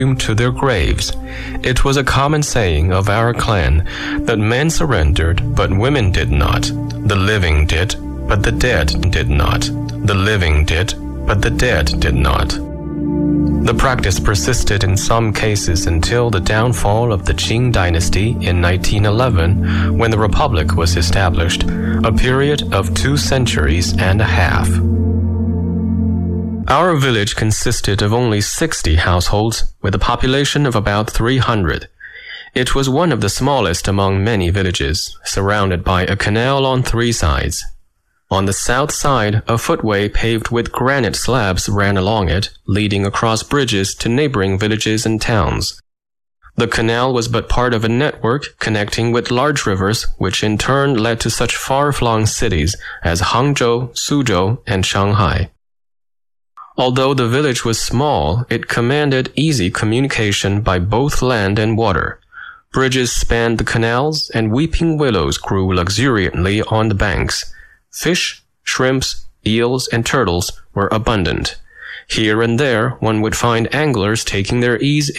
to their graves. It was a common saying of our clan that men surrendered, but women did not. The living did, but the dead did not. The living did, but the dead did not. The practice persisted in some cases until the downfall of the Qing dynasty in 1911, when the Republic was established, a period of 2 centuries and a half. Our village consisted of only 60 households, with a population of about 300. It was one of the smallest among many villages, surrounded by a canal on 3 sides. On the south side, a footway paved with granite slabs ran along it, leading across bridges to neighboring villages and towns. The canal was but part of a network connecting with large rivers, which in turn led to such far-flung cities as Hangzhou, Suzhou, and Shanghai. Although the village was small, it commanded easy communication by both land and water. Bridges spanned the canals, and weeping willows grew luxuriantly on the banks. Fish, shrimps, eels, and turtles were abundant. Here and there, one would find anglers taking their ease